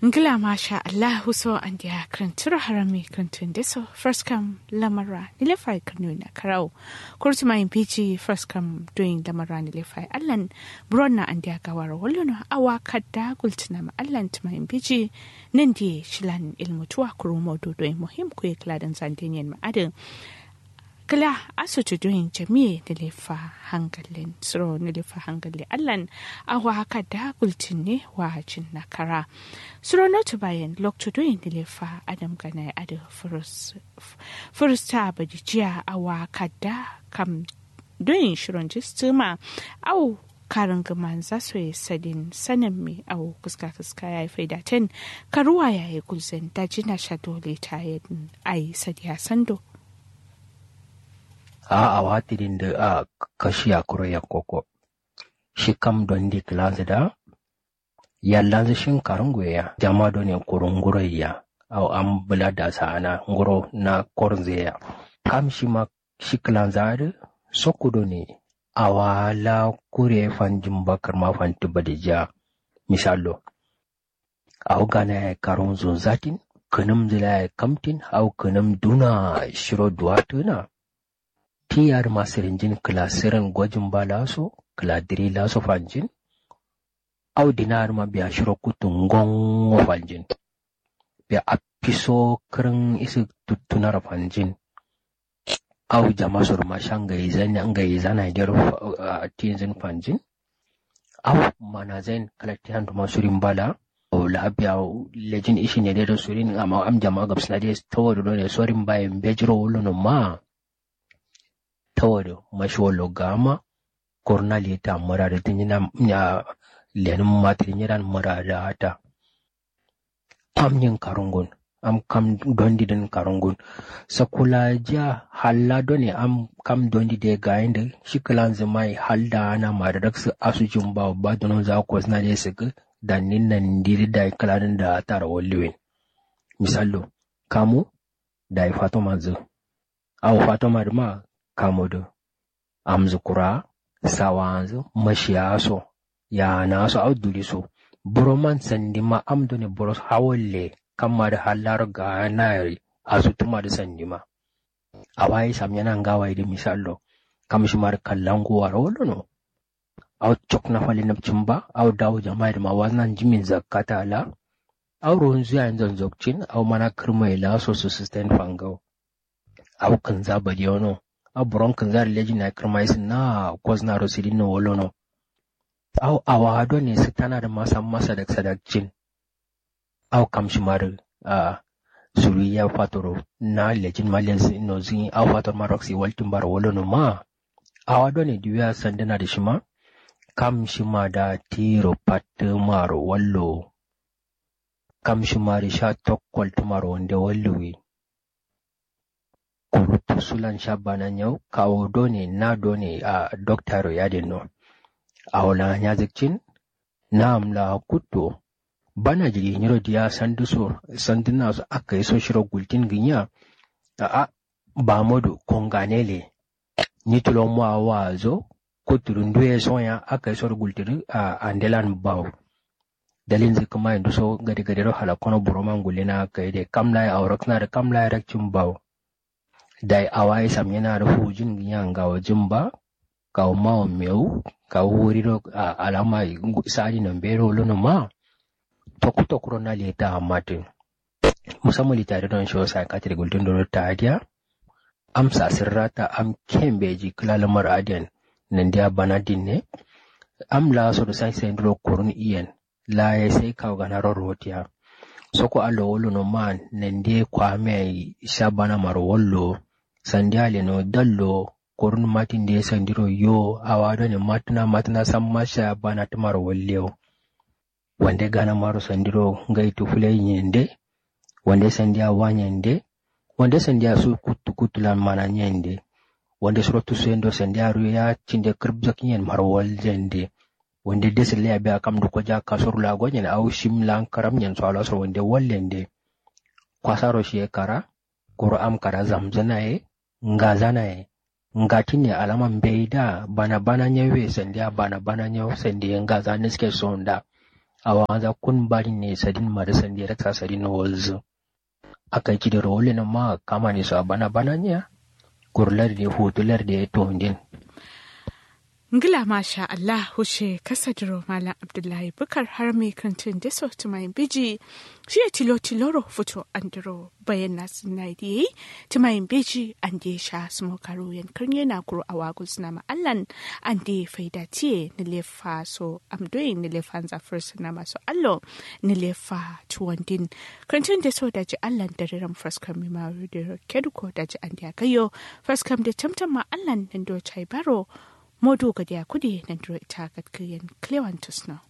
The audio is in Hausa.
Ngila masha Allah so and ya krantura harami krantun deso first come lamara nilefai kanuna karau kurtuma impichi first come doing lamara nilefai allan bronna and ya gawar wolono awa kadda gultina ma allan tuma impichi nandi shilan ilmutuwa kurumo do muhim ku kladan santenyen ma adin kala asutu doing jami'i nilefa hangalin suro nilefa hangali allan awa kadda gultinne wajin nakara suro notu bayan lokto doing nilefa adam gana adu furusta bajiya awa kadda kam doing shiron jistuma au karin gaman za su yi sadin sanin mai au kuska ya yi faidaten karuwa ya yi gulzen dajina sha dole ta yi ai sadiya sando a watirin da a kashi a kuroyan koko shi kam don di kilanzi da yallanzi shin karin goya jama don yin kurun gurayya au an bula da sa'ana nguro na korzeya kam shi ma shi kilanzi da sokudo ne a wala kure fanjin bakar ma fanti badija misalo au gana ya karun zunzatin kanam zila ya kamtin au kanam duna shiro duwatuna tiyar masu rinjin kilasirin gwajin ba laso kiladiri laso fanjin au dinar ma biya shiro kutun gongo fanjin biya apiso kirin isi tutunar fanjin au jama sur ma shangai zana idar tinzin fanjin au mana zain kalatiyan tuma surin bala au labiya lejin ishi ne da surin amma am jama gabs na dai tawado ne surin bayan bejiro wuluno ma tawado mashwalo gama kornali ta murada tinyina nya lenin matinyiran murada ata amnyin karungun am kam dondi den karungun sakula ja halla doni am kam dondi de gainde shiklan zamai halda ana madaraksu asujun ba dono za ko sna de sik danin nan diri da kalarin da tara walliwin misalo kamu da fatoma zu aw fatoma ma kamodo amzukura sawanzu mashiyaso ya naso auduliso broman sandima amdone boros hawolle kamar halar ga nari azutuma da sandima awai samyana ngawai da misalo kamshimar kallango warolono au chokna fali napchimba au dawo jama'a da mawaznan jimin zakata la au ronzu ya nzokchin au mana kirma ila so sustain fangau au kanza badiono aburon kan zar leji na kirmais na kozna rosidin no wolono au awado ne su tana da masa da sadakcin au kamshimar suriya fatoro na lejin malians no zin au fator maroxi waltin bar wolono ma awado ne duya sandana da shima kamshima da tiro patmaro wallo kamshimari sha tokkol tumaro wonde walluwi kurutu sulan shabana nyau kawo done na done a doktaro yadino awla nyazikcin namla kutto bana jiri nyiro dia sandina so akai so shiro gultin ginya a ba modu konganele nitulo mo awazo kuturunduye sonya akai so gultin a andelan baw dalin zikuma indu so gade ro hala kono buroman gulina kai de kamla awrakna de kamla rakcin baw dai awai samyana da hujin yanga wajin ba ka ma meu ka wuriro alama sari nan bero lono ma to kurona leta amatin musamman litare don show sai ka tire guldun do ta dia amsa sirrata am kembeji klalamar adian nan dia banadin ne amla so do sai ndro kurun iyen la ya sai ka ga na rotiya soko allo wolo no man nan die kwame shabana marwollo sandiale no dallo korun matin de sandiro yo awado ne matna sammasha bana tamar wallew wande gana maro sandiro ngai to fulay nyende wande sandia wanyende wande sandia su kutulan mana nyende wande srotu sendo sandia ruya cinde kirbzak nyen maro waljende wande desle abi akam du ko jakka sorla gonyen aw shimlan karam nyen so ala so wande wallende kwasaro shekara qur'am kara zamzanae ngazanae ngatine alama mbeida bana nyewe sendia bana nyewe sendia ngazane ske sonda awanza kun bari ne sadin marisan da ta sadin walzu aka ji da rolin ma kama ne sa bana nya kurlar da hotular da ya tondin Ngila masha Allah hushe kasadro Malam Abdullahi Bukar har mai kantin da sauti mai biji shi ya tiloro fito andro bayan nasu na yi timayin biji an da sha su mokaro yankar yana kuro a wagus na ma'allan an da faida tiye nilefa so amdoyin nilefan zafir suna masu allo nilefa tuwandin kantin da so daji allan da riran faskam mimaru da keduko daji an da gayo faskam da tamtam ma'allan nan do chai baro modu ga dia kudi nan dro ita gatkiyan klewantus no